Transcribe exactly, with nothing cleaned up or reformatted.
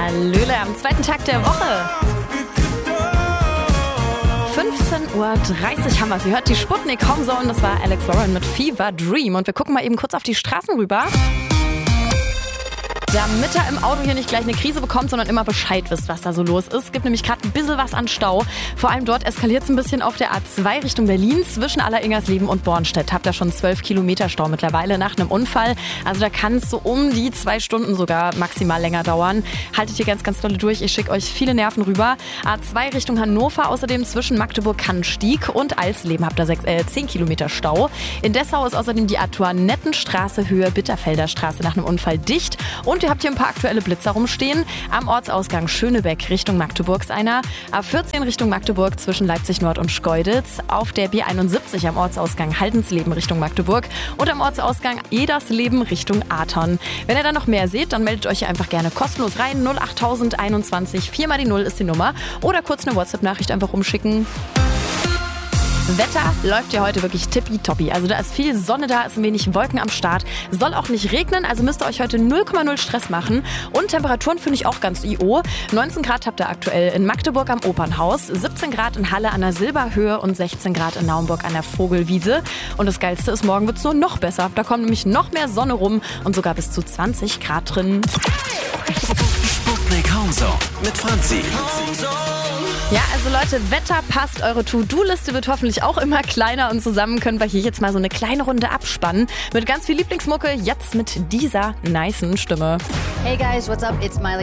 Hallöle am zweiten Tag der Woche. fünfzehn Uhr dreißig haben wir. Sie hört die Sputnik Homezone. Das war Alex Warren mit Fever Dream. Und wir gucken mal eben kurz auf die Straßen rüber. Damit ihr im Auto hier nicht gleich eine Krise bekommt, sondern immer Bescheid wisst, was da so los ist. Es gibt nämlich gerade ein bisschen was an Stau. Vor allem dort eskaliert es ein bisschen auf der A zwei Richtung Berlin zwischen Alleringersleben und Bornstedt. Habt ihr schon zwölf Kilometer Stau mittlerweile nach einem Unfall. Also da kann es so um die zwei Stunden sogar maximal länger dauern. Haltet hier ganz, ganz dolle durch. Ich schicke euch viele Nerven rüber. A zwei Richtung Hannover, außerdem zwischen Magdeburg-Kannenstieg und Alsleben habt ihr sechs, äh, zehn Kilometer Stau. In Dessau ist außerdem die Artuanettenstraße Höhe Bitterfelder Straße nach einem Unfall dicht. Und ihr habt hier ein paar aktuelle Blitzer rumstehen. Am Ortsausgang Schönebeck Richtung Magdeburg ist einer. A vierzehn Richtung Magdeburg zwischen Leipzig Nord und Schkeuditz. Auf der B einundsiebzig am Ortsausgang Haldensleben Richtung Magdeburg. Und am Ortsausgang Edersleben Richtung Aton. Wenn ihr da noch mehr seht, dann meldet euch hier einfach gerne kostenlos rein. null acht einundzwanzig, vier mal die null ist die Nummer. Oder kurz eine WhatsApp-Nachricht einfach rumschicken. Wetter läuft ja heute wirklich tippitoppi. Also da ist viel Sonne da, ist ein wenig Wolken am Start. Soll auch nicht regnen, also müsst ihr euch heute null Komma null Stress machen. Und Temperaturen finde ich auch ganz I O. neunzehn Grad habt ihr aktuell in Magdeburg am Opernhaus, siebzehn Grad in Halle an der Silberhöhe und sechzehn Grad in Naumburg an der Vogelwiese. Und das Geilste ist, morgen wird es nur noch besser. Da kommt nämlich noch mehr Sonne rum und sogar bis zu zwanzig Grad drin. Sputnik Homezone mit Franzi. Ja, also Leute, Wetter passt. Eure To-Do-Liste wird hoffentlich auch immer kleiner und zusammen können wir hier jetzt mal so eine kleine Runde abspannen. Mit ganz viel Lieblingsmucke, jetzt mit dieser nicen Stimme. Hey guys, what's up? It's Miley